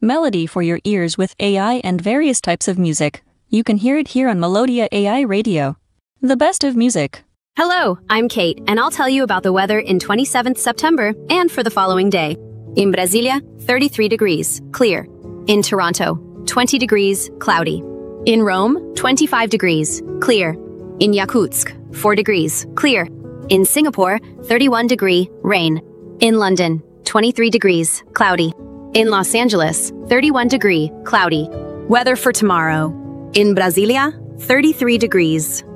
melody for your ears with AI and various types of music. You can hear it here on Melodia AI Radio. The best of music. Hello, I'm Kate, and I'll tell you about the weather in 27th September and for the following day. In Brasilia, 33 degrees, clear. In Toronto, 20 degrees, cloudy. In Rome, 25 degrees, clear. In Yakutsk, 4 degrees, clear. In Singapore, 31 degree, rain. In London, 23 degrees, cloudy. In Los Angeles, 31 degree, cloudy. Weather for tomorrow. In Brasilia, 33 degrees.